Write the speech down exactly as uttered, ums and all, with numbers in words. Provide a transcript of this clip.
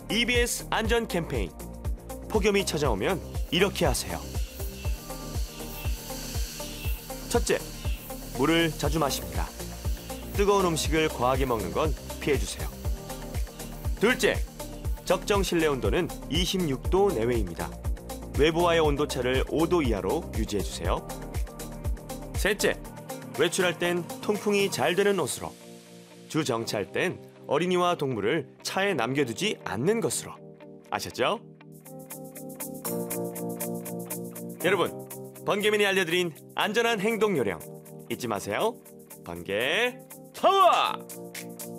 이비에스 안전 캠페인. 폭염이 찾아오면 이렇게 하세요. 첫째, 물을 자주 마십니다. 뜨거운 음식을 과하게 먹는 건 피해주세요. 둘째, 적정 실내 온도는 이십육 도 내외입니다. 외부와의 온도차를 오 도 이하로 유지해주세요. 셋째, 외출할 땐 통풍이 잘 되는 옷으로. 주 정차할 땐 어린이와 동물을 차에 남겨두지 않는 것으로. 아셨죠? 여러분, 번개맨이 알려드린 안전한 행동 요령 잊지 마세요. 번개 파워!